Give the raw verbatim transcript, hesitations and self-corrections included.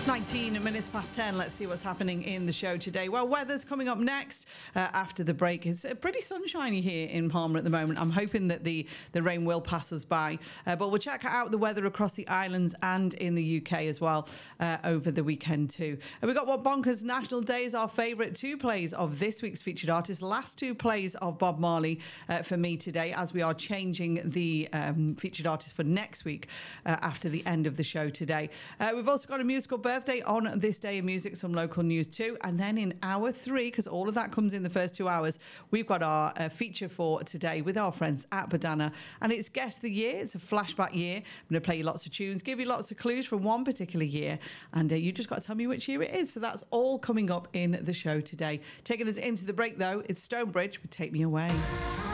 nineteen minutes past ten. Let's see what's happening in the show today. Well, weather's coming up next uh, after the break. It's uh, pretty sunshiny here in Palma at the moment. I'm hoping that the, the rain will pass us by. Uh, but we'll check out the weather across the islands and in the U K as well uh, over the weekend too. And we've got What Bonkers National Day is our favourite two plays of this week's featured artist. Last two plays of Bob Marley uh, for me today, as we are changing the um, featured artist for next week uh, after the end of the show today. Uh, we've also got a musical birthday on this day in music, some local news too. And then in hour three, because all of that comes in the first two hours, we've got our uh, feature for today with our friends at Badana. And it's Guess the Year. It's a flashback year. I'm going to play you lots of tunes, give you lots of clues from one particular year. And uh, you just got to tell me which year it is. So that's all coming up in the show today. Taking us into the break, though, it's Stonebridge with Take Me Away.